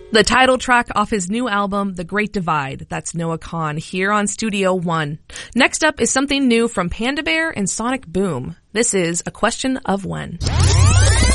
The title track off his new album, The Great Divide. That's Noah Kahan here on Studio One. Next up is something new from Panda Bear and Sonic Boom. This is A Question of When.